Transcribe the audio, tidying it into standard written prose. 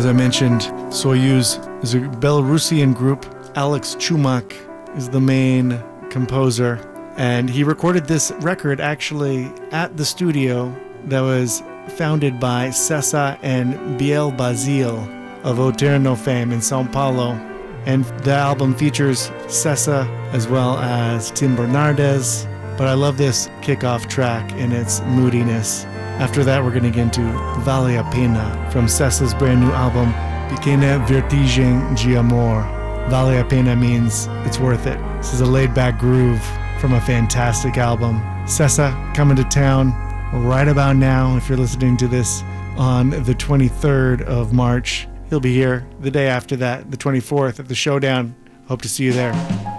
I mentioned, Soyuz is a Belarusian group. Alex Chumak is the main composer. And he recorded this record actually at the studio that was founded by Cessa and Biel Basile of Oterno fame in Sao Paulo. And the album features Cessa as well as Tim Bernardes. But I love this kickoff track in its moodiness. After that, we're going to get into Vale a Pena from Cessa's brand new album, Pequena Vertigem de Amor. Vale a Pena means it's worth it. This is a laid-back groove from a fantastic album. Cessa coming to town right about now. If you're listening to this on the 23rd of March, he'll be here the day after that, the 24th at the Showdown. Hope to see you there.